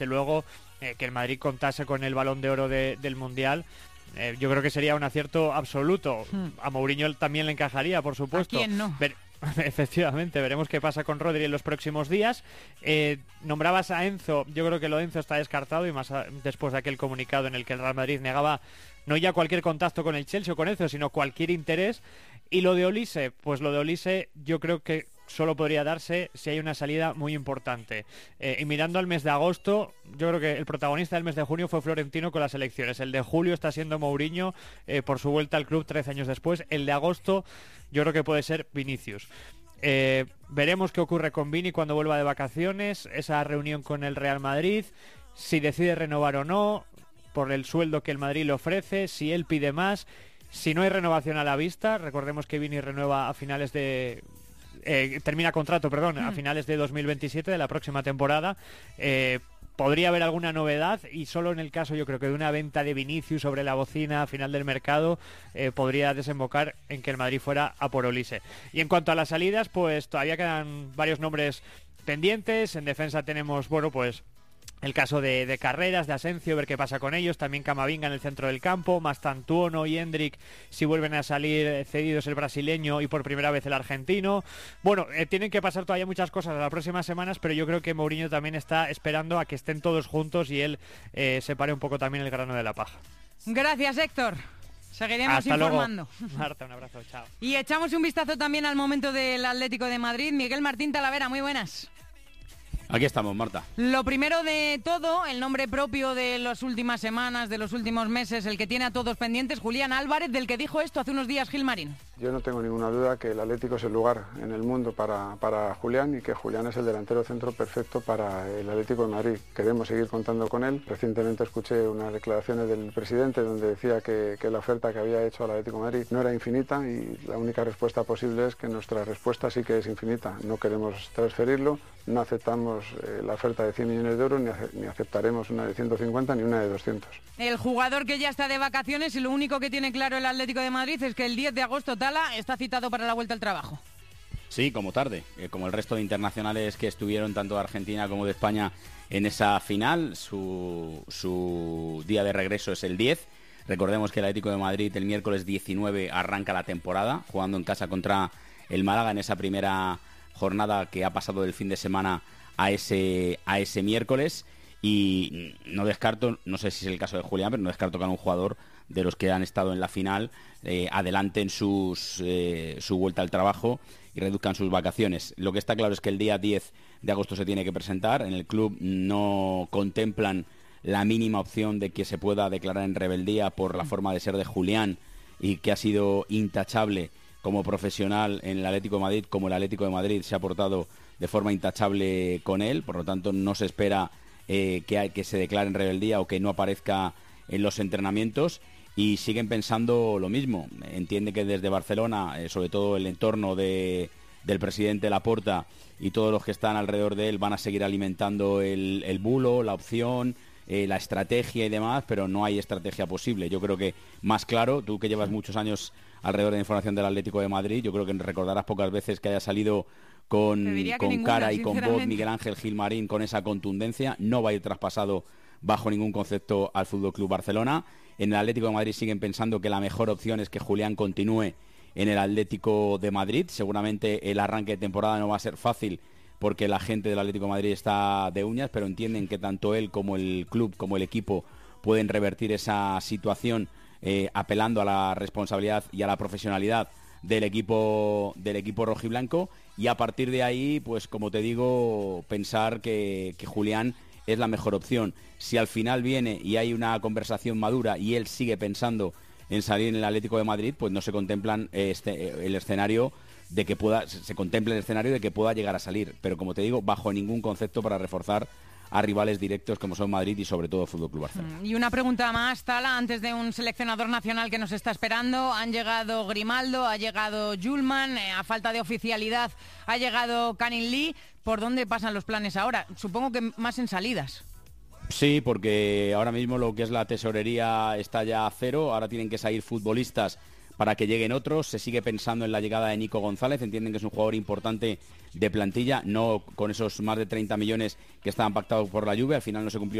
luego que el Madrid contase con el Balón de Oro del Mundial. Yo creo que sería un acierto absoluto. A Mourinho también le encajaría, por supuesto. ¿A quién no? Efectivamente, veremos qué pasa con Rodri en los próximos días. Nombrabas a Enzo. Yo creo que lo de Enzo está descartado, y más después de aquel comunicado en el que el Real Madrid negaba no ya cualquier contacto con el Chelsea o con Enzo, sino cualquier interés. Y lo de Olise, pues lo de Olise yo creo que solo podría darse si hay una salida muy importante. Y mirando al mes de agosto, yo creo que el protagonista del mes de junio fue Florentino con las elecciones. El de julio está siendo Mourinho por su vuelta al club 13 años después. El de agosto yo creo que puede ser Vinicius. Veremos qué ocurre con Vini cuando vuelva de vacaciones, esa reunión con el Real Madrid, si decide renovar o no, por el sueldo que el Madrid le ofrece, si él pide más, si no hay renovación a la vista. Recordemos que Vini renueva a finales de... termina contrato, perdón, a finales de 2027, de la próxima temporada. Podría haber alguna novedad, y solo en el caso, yo creo que de una venta de Vinicius sobre la bocina a final del mercado, podría desembocar en que el Madrid fuera a por Olise. Y en cuanto a las salidas, pues todavía quedan varios nombres pendientes. En defensa tenemos, bueno, pues el caso de Carreras, de Asencio, ver qué pasa con ellos. También Camavinga en el centro del campo, más Tantuono y Hendrik, si vuelven a salir cedidos el brasileño y por primera vez el argentino. Bueno, tienen que pasar todavía muchas cosas en las próximas semanas, pero yo creo que Mourinho también está esperando a que estén todos juntos y él separe un poco también el grano de la paja. Gracias, Héctor. Seguiremos Hasta informando. Luego. Marta, un abrazo, chao. Y echamos un vistazo también al momento del Atlético de Madrid. Miguel Martín Talavera, muy buenas. Aquí estamos, Marta. Lo primero de todo, el nombre propio de las últimas semanas, de los últimos meses, el que tiene a todos pendientes, Julián Álvarez, del que dijo esto hace unos días Gilmarín. Yo no tengo ninguna duda que el Atlético es el lugar en el mundo para Julián, y que Julián es el delantero centro perfecto para el Atlético de Madrid. Queremos seguir contando con él. Recientemente escuché unas declaraciones del presidente donde decía que la oferta que había hecho al Atlético de Madrid no era infinita, y la única respuesta posible es que nuestra respuesta sí que es infinita. No queremos transferirlo, no aceptamos la oferta de 100 millones de euros, ni aceptaremos una de 150 ni una de 200. El jugador que ya está de vacaciones, y lo único que tiene claro el Atlético de Madrid es que el 10 de agosto Tala está citado para la vuelta al trabajo. Sí, como tarde, como el resto de internacionales que estuvieron tanto de Argentina como de España en esa final. Su día de regreso es el 10. Recordemos que el Atlético de Madrid el miércoles 19 arranca la temporada, jugando en casa contra el Málaga en esa primera jornada que ha pasado del fin de semana a ese miércoles. Y no descarto, no sé si es el caso de Julián, pero no descarto que a un jugador de los que han estado en la final adelanten su vuelta al trabajo y reduzcan sus vacaciones. Lo que está claro es que el día 10 de agosto se tiene que presentar. En el club no contemplan la mínima opción de que se pueda declarar en rebeldía por la forma de ser de Julián, y que ha sido intachable como profesional en el Atlético de Madrid, como el Atlético de Madrid se ha portado de forma intachable con él. Por lo tanto, no se espera que se declare en rebeldía o que no aparezca en los entrenamientos, y siguen pensando lo mismo. Entiende que desde Barcelona, sobre todo el entorno del presidente Laporta y todos los que están alrededor de él, van a seguir alimentando el bulo, la opción, la estrategia y demás, pero no hay estrategia posible. Yo creo que más claro, tú que llevas muchos años alrededor de la información del Atlético de Madrid, yo creo que recordarás pocas veces que haya salido con ninguna, cara y con voz Miguel Ángel Gilmarín con esa contundencia. No va a ir traspasado bajo ningún concepto al FC Barcelona. En el Atlético de Madrid siguen pensando que la mejor opción es que Julián continúe en el Atlético de Madrid. Seguramente el arranque de temporada no va a ser fácil porque la gente del Atlético de Madrid está de uñas, pero entienden que tanto él como el club, como el equipo, pueden revertir esa situación apelando a la responsabilidad y a la profesionalidad del equipo rojiblanco. Y a partir de ahí, pues como te digo, pensar que Julián es la mejor opción. Si al final viene y hay una conversación madura y él sigue pensando en salir en el Atlético de Madrid, pues no se contemplan el escenario de que se contempla el escenario de que pueda llegar a salir, pero como te digo, bajo ningún concepto para reforzar a rivales directos como son Madrid y sobre todo Fútbol Club Barcelona. Y una pregunta más, Tala, antes de un seleccionador nacional que nos está esperando. Han llegado Grimaldo, ha llegado Julman, a falta de oficialidad ha llegado Canin Lee. ¿Por dónde pasan los planes ahora? Supongo que más en salidas. Sí, porque ahora mismo lo que es la tesorería está ya a cero. Ahora tienen que salir futbolistas para que lleguen otros. Se sigue pensando en la llegada de Nico González, entienden que es un jugador importante de plantilla, no con esos más de 30 millones que estaban pactados por la Juve, al final no se cumplió